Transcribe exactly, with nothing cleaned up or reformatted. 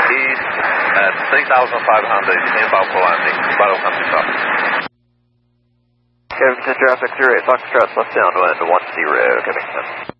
east at three thousand five hundred, inbound for landing, welcome to top. Kevington traffic, zero eight Foxtrot, left downwind, one zero, Kevington.